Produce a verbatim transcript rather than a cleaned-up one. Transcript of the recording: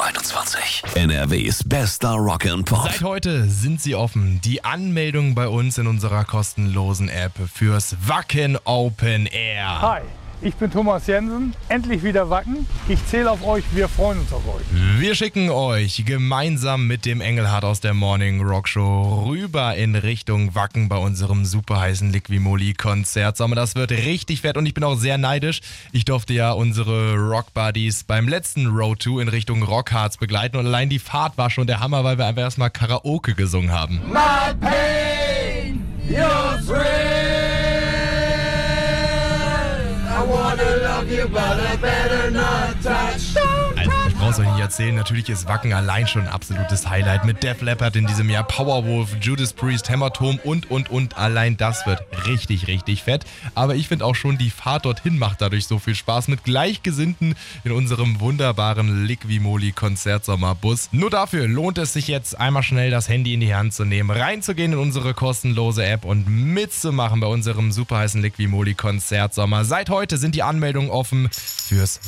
einundzwanzig. N R Ws bester Rock and Pop. Seit heute sind sie offen. Die Anmeldung bei uns in unserer kostenlosen App fürs Wacken Open Air. Hi, ich bin Thomas Jensen. Endlich wieder Wacken. Ich zähle auf euch, wir freuen uns auf euch. Wir schicken euch gemeinsam mit dem Engelhard aus der Morning Rock Show rüber in Richtung Wacken bei unserem super heißen Liquimoli Konzert. Sommer, das wird richtig fett und ich bin auch sehr neidisch. Ich durfte ja unsere Rock Buddies beim letzten Road to in Richtung Rockharz begleiten und allein die Fahrt war schon der Hammer, weil wir einfach erstmal Karaoke gesungen haben. My pain, your thrill. I wanna love you, but I better not touch. Also, ich brauch's euch nicht erzählen, natürlich ist Wacken allein schon ein absolutes Highlight mit Def Leppard in diesem Jahr, Powerwolf, Judas Priest, Hämatom und, und, und. Allein das wird richtig, richtig fett. Aber ich finde auch schon, die Fahrt dorthin macht dadurch so viel Spaß mit Gleichgesinnten in unserem wunderbaren Liquimoli-Konzertsommerbus. Nur dafür lohnt es sich jetzt, einmal schnell das Handy in die Hand zu nehmen, reinzugehen in unsere kostenlose App und mitzumachen bei unserem super heißen Liquimoli-Konzertsommer. Seit heute sind die Anmeldungen offen fürs